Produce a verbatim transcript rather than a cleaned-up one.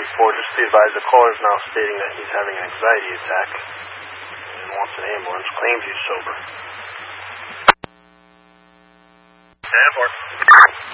thirty-four, just be advised the caller is now stating that he's having an anxiety attack and wants an ambulance, claims he's sober. ten four.